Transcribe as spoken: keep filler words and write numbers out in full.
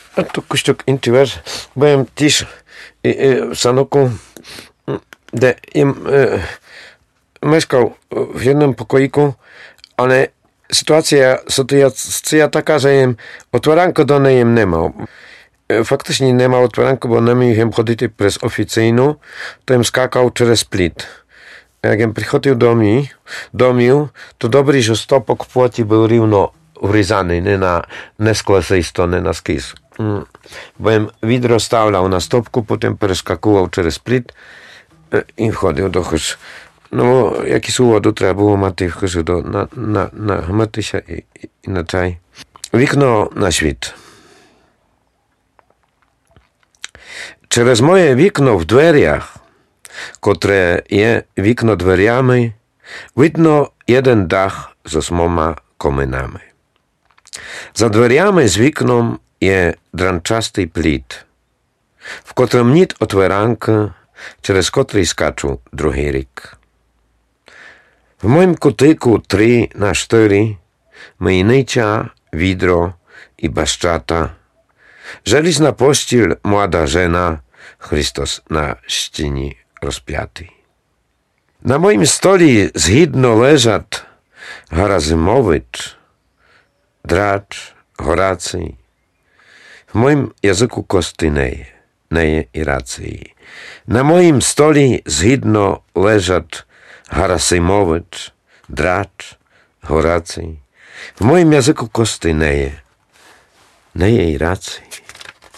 A to kuśtok intiver. Byłem też w Sanoku, gdzie im mieszkał w jednym pokoiku, ale sytuacja, sytuacja taka, że im otwaranko do niej nie ma. Faktycznie nie ma otwaranko, bo nie miałem chodzić przez oficyjną, to im skakał przez plit. Jak im przychodził do mnie, do mnie, to dobry, że stopok płoci był równo wryzany, nie na nie z klasejsto, nie na skis. Mm. Bo im widro stawlał na stopku, potem przeskakował przez plit i wchodził do chus. No, jakiś uwodu trzeba było mati w chusu do, na, na, na matysia i, i, i na czaj. Wikno na świt. Через moje wikno w dверях, котре є вікно дверями, видно jeden dach з осьмома коминами. За дверями з вікном є дранчастий пліт, в котром ніт отверанка, через котрий скачу другий рік. W moim kutyku trzy na cztery myjnycia, widro i baszczata. Żeliz na pościel młoda żena, Chrystus na ścini rozpiaty. Na moim stoli zhidno leżat Harazymowicz, Dracz, Horacy. W moim języku kosty neje, neje i racji. Na moim stoli zhidno leżat Harasymowicz, Dracz, Horacy. W moim języku kosty neje, neje i racji.